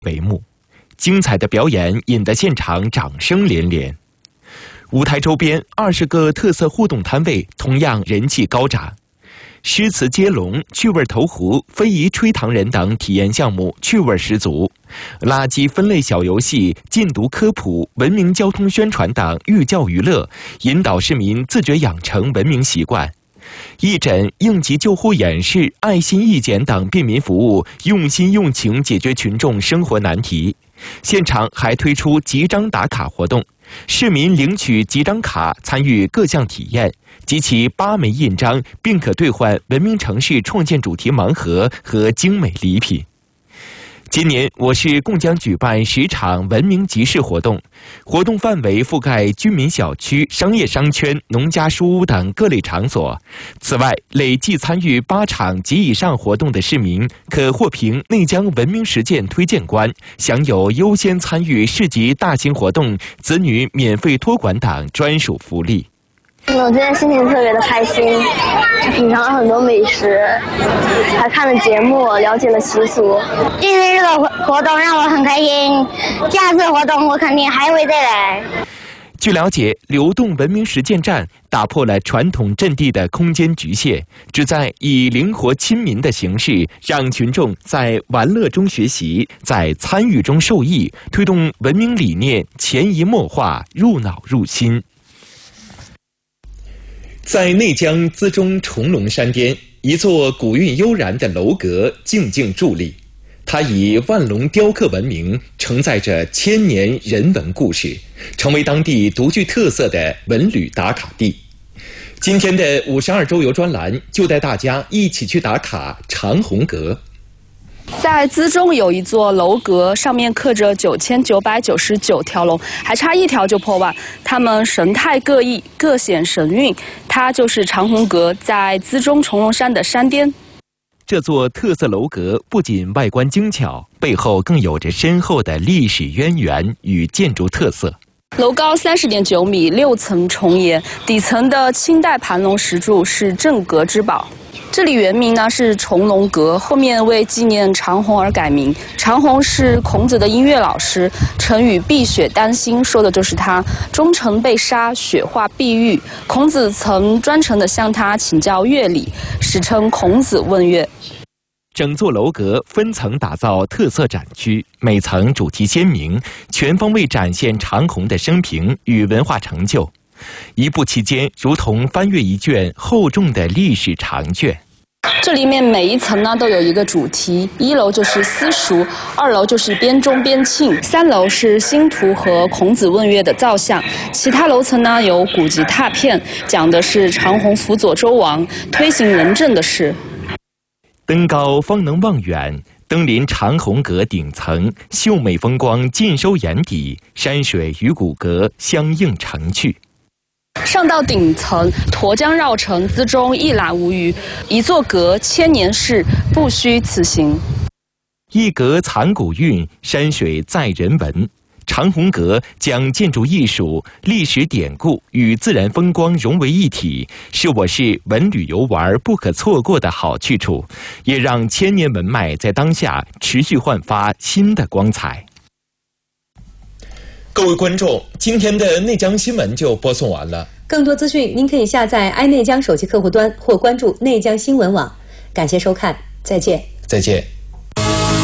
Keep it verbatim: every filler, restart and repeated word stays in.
帷幕，精彩的表演引得现场掌声连连。舞台周边二十个特色互动摊位同样人气高涨，诗词接龙、趣味投壶、非遗吹糖人等体验项目趣味十足，垃圾分类小游戏、禁毒科普、文明交通宣传等寓教于乐，引导市民自觉养成文明习惯。义诊、应急救护演示、爱心义检等便民服务，用心用情解决群众生活难题。现场还推出集章打卡活动，市民领取集章卡，参与各项体验，集齐八枚印章，并可兑换文明城市创建主题盲盒和精美礼品。今年我市共将举办十场文明集市活动，活动范围覆盖居民小区、商业商圈、农家书屋等各类场所。此外，累计参与八场及以上活动的市民，可获评内江文明实践推荐官，享有优先参与市级大型活动、子女免费托管等专属福利。 我今天心情特别的开心，品尝了很多美食，还看了节目，了解了习俗。 今天这个活动让我很开心，下次活动我肯定还会再来。 据了解，流动文明实践站打破了传统阵地的空间局限，旨在以灵活亲民的形式，让群众在玩乐中学习，在参与中受益，推动文明理念潜移默化、入脑入心。在内江资中重龙山巅，一座古韵悠然的楼阁静静伫立，它以万龙雕刻闻名，承载着千年人文故事，成为当地独具特色的文旅打卡地。今天的五十二周游专栏就带大家一起去打卡长虹阁。 在资中有一座楼阁，上面刻着九千九百九十九条龙，还差一条就破万。它们神态各异，各显神韵。它就是长虹阁，在资中重龙山的山巅。 这座特色楼阁不仅外观精巧，背后更有着深厚的历史渊源与建筑特色。 楼高三十点九米，六层重檐，底层的清代盘龙石柱是镇阁之宝。这里原名呢是重龙阁，后面为纪念长虹而改名。长虹是孔子的音乐老师，成语碧血丹心说的就是他。忠臣被杀，血化碧玉，孔子曾专程的向他请教乐理，史称孔子问乐。 整座楼阁分层打造特色展区，每层主题鲜明，全方位展现长虹的生平与文化成就。一步期间，如同翻阅一卷厚重的历史长卷。 这里面每一层呢都有一个主题，一楼就是私塾，二楼就是编钟编磬，三楼是星图和孔子问乐的造像，其他楼层呢有古籍拓片，讲的是长虹辅佐周王、推行仁政的事。 登高方能望远，登临长虹阁顶层，秀美风光尽收眼底，山水与古阁相映成趣。 上到顶层，沱江绕城，资中一览无余。一座阁，千年事，不虚此行。 一阁藏古韵，山水载人文。长虹阁将建筑艺术、历史典故与自然风光融为一体，是我市文旅游玩不可错过的好去处，也让千年文脉在当下持续焕发新的光彩。各位观众，今天的内江新闻就播送完了。 更多资讯，您可以下载 i 内江手机客户端或关注内江新闻网。感谢收看，再见。 再见。